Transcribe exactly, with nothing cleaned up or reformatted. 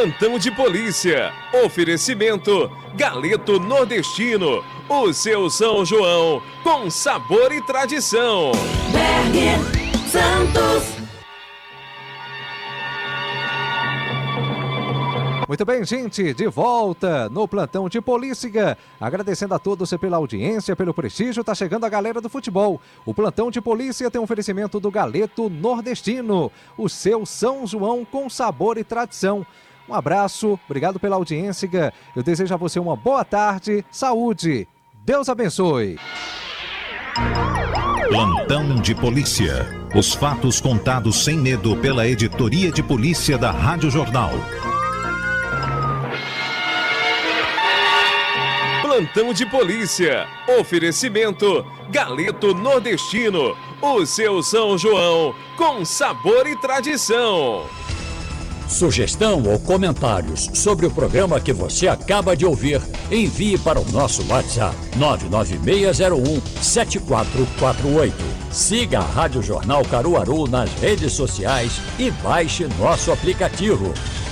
Plantão de Polícia. Oferecimento Galeto Nordestino. O seu São João com sabor e tradição. Berger Santos. Muito bem, gente, de volta no Plantão de Polícia. Agradecendo a todos pela audiência, pelo prestígio, tá chegando a galera do futebol. O Plantão de Polícia tem um oferecimento do Galeto Nordestino, o seu São João com sabor e tradição. Um abraço, obrigado pela audiência. Eu desejo a você uma boa tarde, saúde. Deus abençoe. Plantão de Polícia. Os fatos contados sem medo pela editoria de polícia da Rádio Jornal. Plantão de Polícia. Oferecimento Galeto Nordestino. O seu São João com sabor e tradição. Sugestão ou comentários sobre o programa que você acaba de ouvir, envie para o nosso WhatsApp nove nove seis zero um sete quatro quatro oito. Siga a Rádio Jornal Caruaru nas redes sociais e baixe nosso aplicativo.